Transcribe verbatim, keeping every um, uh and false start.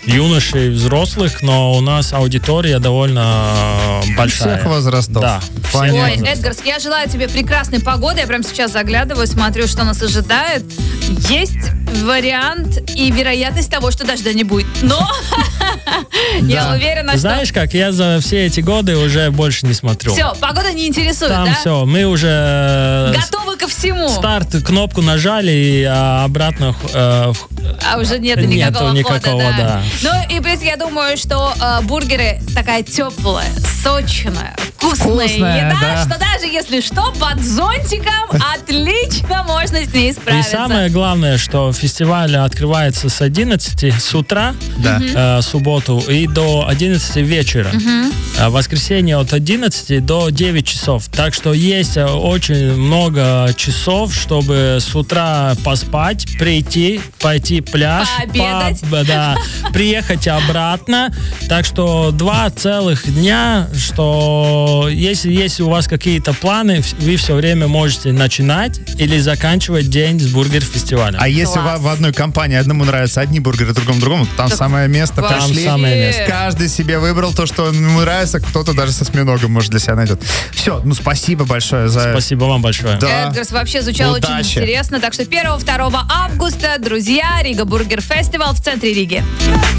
юношей, взрослых, но у нас аудитория довольно большая. Всех возрастов. Да. Ой, Эдгарс, я желаю тебе прекрасной погоды. Я прямо сейчас заглядываю, смотрю, что нас ожидает. Есть вариант и вероятность того, что дождя не будет. Но я уверена, что... Знаешь как, я за все эти годы уже больше не смотрю. Все, погода не интересует, Там да? все, мы уже... Готовы ко всему. Старт, кнопку нажали, и а, обратно... Э, а уже нет никакого, никакого хода, да. да. Ну и плюс я думаю, что э, бургеры такая теплая, сочная, вкусная, Вкусная, еда, да. что даже если что, под зонтиком отлично можно с ней справиться. И самое главное, что фестиваль открывается с одиннадцати с утра, Да. э, субботу, и до одиннадцати вечера. А воскресенье от одиннадцати до девяти часов. Так что есть очень много часов, чтобы с утра поспать, прийти, пойти пляж, пообедать, по, да, приехать обратно. Так что два целых дня, что если есть у вас какие-то планы, вы все время можете начинать или заканчивать день с бургер-фестивалем. А если Класс. в, в одной компании одному нравятся одни бургеры, другому другому, там Так самое место. вообще. Пошли. Там самое место. Каждый себе выбрал то, что ему нравится, кто-то даже со осьминогом, может, для себя найдет. Все, ну спасибо большое за... Спасибо вам большое. Да. Эдгарс вообще звучало Удачи. очень интересно. Так что первого-второго августа, друзья, Рига Бургер Фестивал в центре Риги.